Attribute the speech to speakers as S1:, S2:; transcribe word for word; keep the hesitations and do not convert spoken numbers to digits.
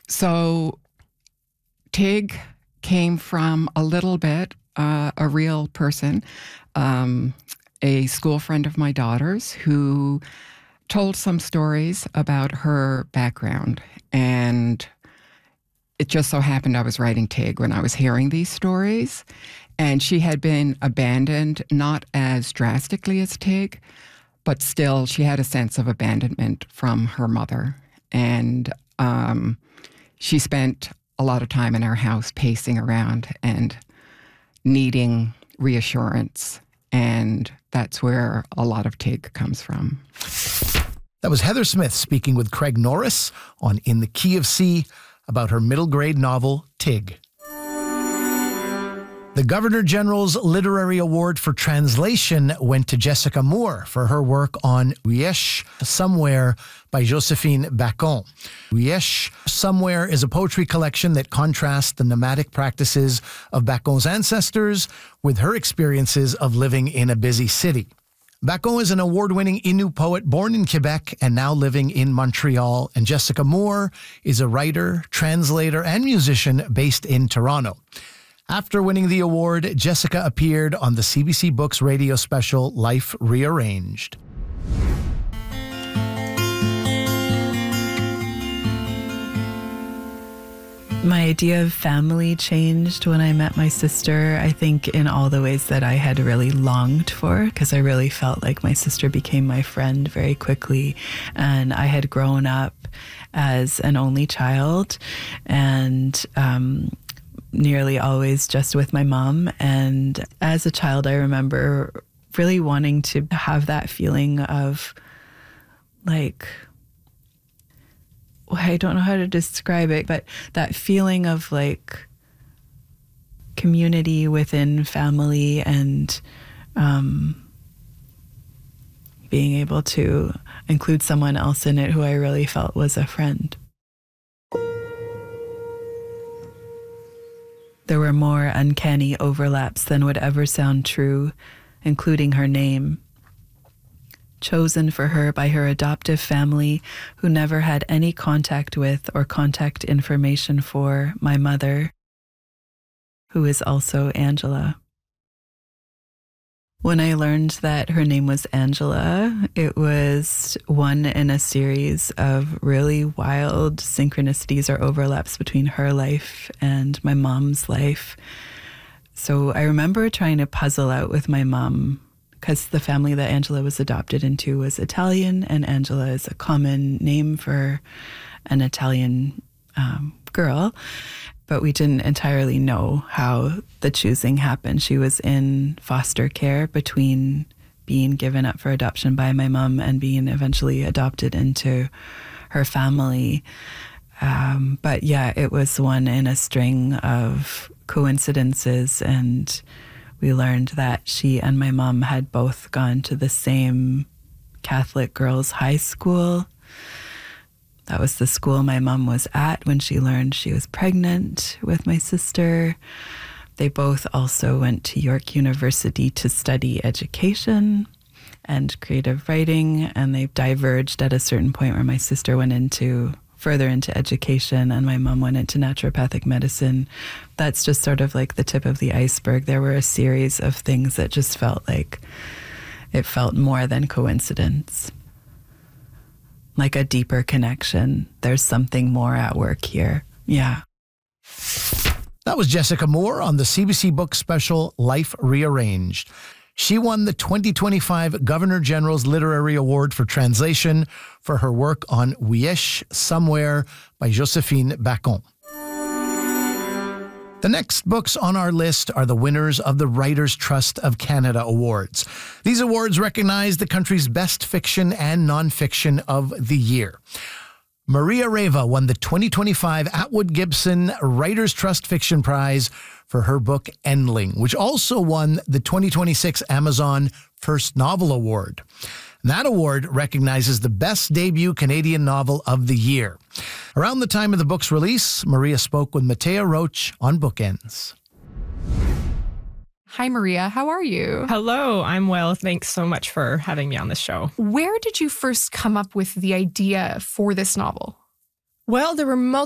S1: So Tig came from a little bit, uh, a real person, um, a school friend of my daughter's who told some stories about her background. And it just so happened I was writing Tig when I was hearing these stories. And she had been abandoned, not as drastically as Tig, but still she had a sense of abandonment from her mother. And um, she spent a lot of time in our house pacing around and needing reassurance. And that's where a lot of Tig comes from.
S2: That was Heather Smith speaking with Craig Norris on In the Key of C about her middle grade novel, Tig. The Governor General's Literary Award for Translation went to Jessica Moore for her work on Weesh Somewhere by Josephine Bacon. Weesh Somewhere is a poetry collection that contrasts the nomadic practices of Bacon's ancestors with her experiences of living in a busy city. Bacon is an award-winning Innu poet born in Quebec and now living in Montreal, and Jessica Moore is a writer, translator, and musician based in Toronto. After winning the award, Jessica appeared on the C B C Books radio special Life Rearranged.
S3: My idea of family changed when I met my sister, I think in all the ways that I had really longed for, because I really felt like my sister became my friend very quickly. And I had grown up as an only child and um, nearly always just with my mom. And as a child, I remember really wanting to have that feeling of like, I don't know how to describe it, but that feeling of like community within family and um, being able to include someone else in it who I really felt was a friend. There were more uncanny overlaps than would ever sound true, including her name. Chosen for her by her adoptive family, who never had any contact with or contact information for my mother, who is also Angela. When I learned that her name was Angela, it was one in a series of really wild synchronicities or overlaps between her life and my mom's life. So I remember trying to puzzle out with my mom, because the family that Angela was adopted into was Italian, and Angela is a common name for an Italian um, girl. But we didn't entirely know how the choosing happened. She was in foster care between being given up for adoption by my mom and being eventually adopted into her family. Um, but yeah, it was one in a string of coincidences, and we learned that she and my mom had both gone to the same Catholic girls' high school. That was the school my mom was at when she learned she was pregnant with my sister. They both also went to York University to study education and creative writing, and they diverged at a certain point where my sister went into further into education and my mom went into naturopathic medicine. That's just sort of like the tip of the iceberg. There were a series of things that just felt like it felt more than coincidence. Like a deeper connection. There's something more at work here. Yeah.
S2: That was Jessica Moore on the C B C Books special Life Rearranged. She won the twenty twenty-five Governor General's Literary Award for Translation for her work on Weesh Somewhere by Josephine Bacon. The next books on our list are the winners of the Writers' Trust of Canada Awards. These awards recognize the country's best fiction and nonfiction of the year. Maria Reva won the twenty twenty-five Atwood Gibson Writers' Trust Fiction Prize for her book Endling, which also won the twenty twenty-six Amazon First Novel Award. That award recognizes the best debut Canadian novel of the year. Around the time of the book's release, Maria spoke with Matea Roach on Bookends.
S4: Hi, Maria. How are you?
S5: Hello, I'm well. Thanks so much for having me on the show.
S4: Where did you first come up with the idea for this novel?
S5: Well, there were multiple